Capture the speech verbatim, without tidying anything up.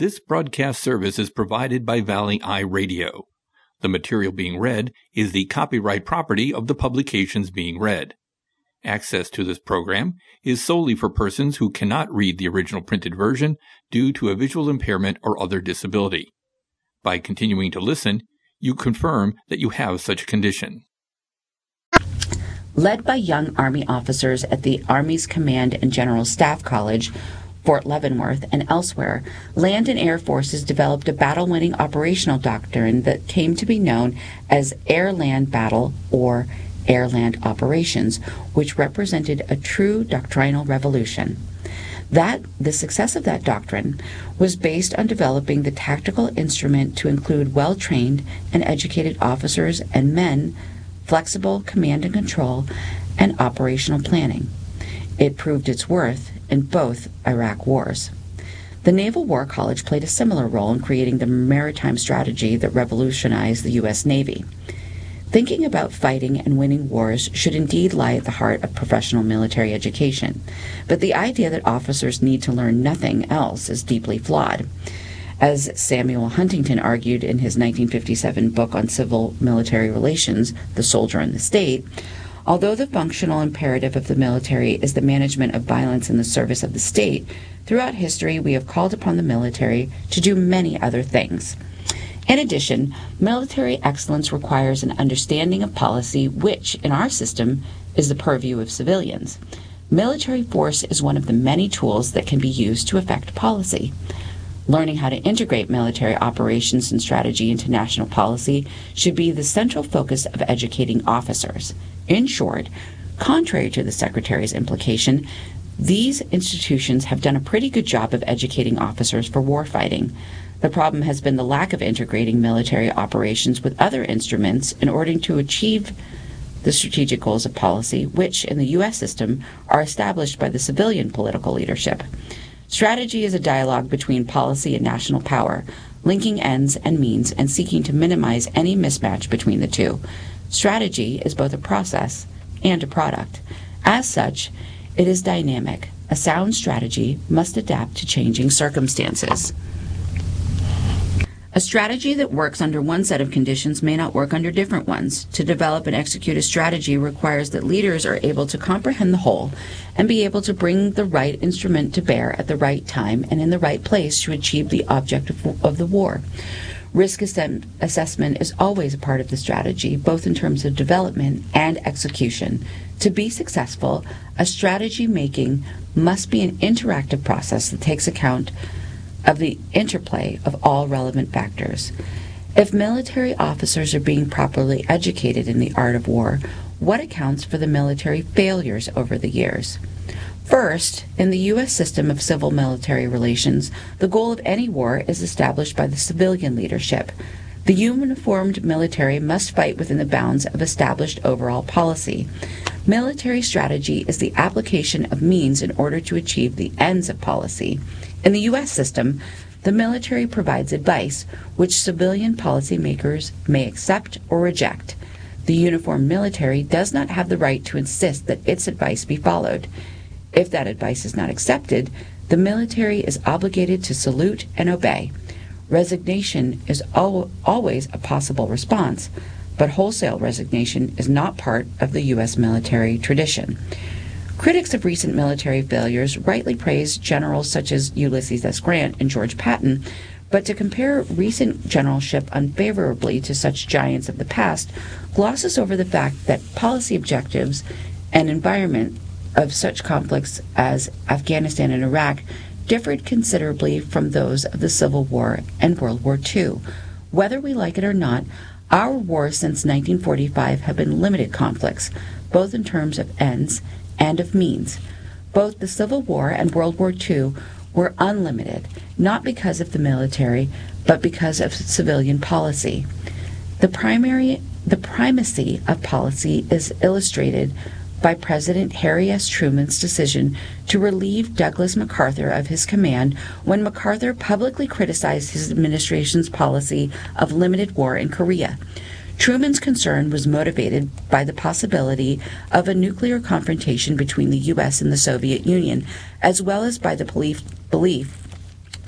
This broadcast service is provided by Valley Eye Radio. The material being read is the copyright property of the publications being read. Access to this program is solely for persons who cannot read the original printed version due to a visual impairment or other disability. By continuing to listen, you confirm that you have such a condition. Led by young Army officers at the Army's Command and General Staff College, Fort Leavenworth, and elsewhere, land and air forces developed a battle-winning operational doctrine that came to be known as air-land battle or air-land operations, which represented a true doctrinal revolution. That the success of that doctrine was based on developing the tactical instrument to include well-trained and educated officers and men, flexible command and control, and operational planning. It proved its worth in both Iraq wars. The Naval War College played a similar role in creating the maritime strategy that revolutionized the U S Navy. Thinking about fighting and winning wars should indeed lie at the heart of professional military education, but the idea that officers need to learn nothing else is deeply flawed. As Samuel Huntington argued in his nineteen fifty-seven book on civil-military relations, The Soldier and the State, although the functional imperative of the military is the management of violence in the service of the state, throughout history we have called upon the military to do many other things. In addition, military excellence requires an understanding of policy, which, in our system, is the purview of civilians. Military force is one of the many tools that can be used to affect policy. Learning how to integrate military operations and strategy into national policy should be the central focus of educating officers. In short, contrary to the Secretary's implication, these institutions have done a pretty good job of educating officers for warfighting. The problem has been the lack of integrating military operations with other instruments in order to achieve the strategic goals of policy, which, in the U S system, are established by the civilian political leadership. Strategy is a dialogue between policy and national power, linking ends and means and seeking to minimize any mismatch between the two. Strategy is both a process and a product. As such, it is dynamic. A sound strategy must adapt to changing circumstances. A strategy that works under one set of conditions may not work under different ones. To develop and execute a strategy requires that leaders are able to comprehend the whole and be able to bring the right instrument to bear at the right time and in the right place to achieve the object of, of the war. Risk ass- assessment is always a part of the strategy, both in terms of development and execution. To be successful, a strategy making must be an interactive process that takes account of the interplay of all relevant factors. If military officers are being properly educated in the art of war, what accounts for the military failures over the years? First, in the U S system of civil-military relations, the goal of any war is established by the civilian leadership. The uniformed military must fight within the bounds of established overall policy. Military strategy is the application of means in order to achieve the ends of policy. In the U S system, the military provides advice, which civilian policymakers may accept or reject. The uniformed military does not have the right to insist that its advice be followed. If that advice is not accepted, the military is obligated to salute and obey. Resignation is al- always a possible response, but wholesale resignation is not part of the U S military tradition. Critics of recent military failures rightly praise generals such as Ulysses S. Grant and George Patton, but to compare recent generalship unfavorably to such giants of the past glosses over the fact that policy objectives and environment of such conflicts as Afghanistan and Iraq differed considerably from those of the Civil War and World War Two. Whether we like it or not, our wars since nineteen forty-five have been limited conflicts, both in terms of ends and of means. Both the Civil War and World War Two were unlimited, not because of the military, but because of civilian policy. The primary, the primacy of policy is illustrated by President Harry S. Truman's decision to relieve Douglas MacArthur of his command when MacArthur publicly criticized his administration's policy of limited war in Korea. Truman's concern was motivated by the possibility of a nuclear confrontation between the U S and the Soviet Union, as well as by the belief, belief